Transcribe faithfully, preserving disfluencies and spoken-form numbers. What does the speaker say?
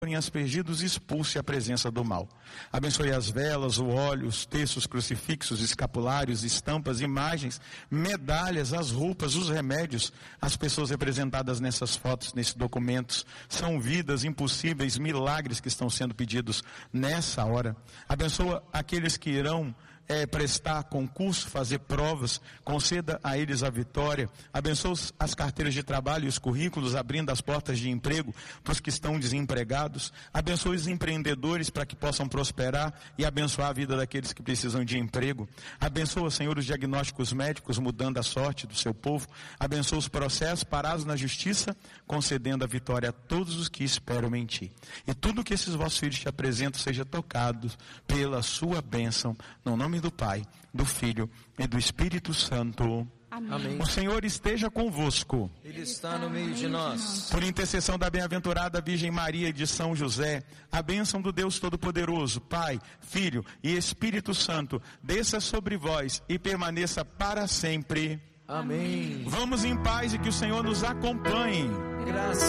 aspergidos, expulse a presença do mal. Abençoe as velas, o óleo, os terços, crucifixos, escapulários, estampas, imagens, medalhas, as roupas, os remédios. As pessoas representadas nessas fotos, nesses documentos, são vidas impossíveis, milagres que estão sendo pedidos nessa hora. Abençoa aqueles que irão É, prestar concurso, fazer provas, conceda a eles a vitória. Abençoe as carteiras de trabalho e os currículos, abrindo as portas de emprego para os que estão desempregados. Abençoe os empreendedores para que possam prosperar e abençoar a vida daqueles que precisam de emprego. Abençoa, Senhor, os diagnósticos médicos, mudando a sorte do seu povo. Abençoa os processos parados na justiça, concedendo a vitória a todos os que esperam em Ti. E tudo que esses vossos filhos te apresentam seja tocado pela sua bênção, no nome do Pai, do Filho e do Espírito Santo. Amém. O Senhor esteja convosco. Ele está no meio de nós. Por intercessão da bem-aventurada Virgem Maria e de São José, a bênção do Deus Todo-Poderoso, Pai, Filho e Espírito Santo, desça sobre vós e permaneça para sempre. Amém. Vamos em paz e que o Senhor nos acompanhe. Graças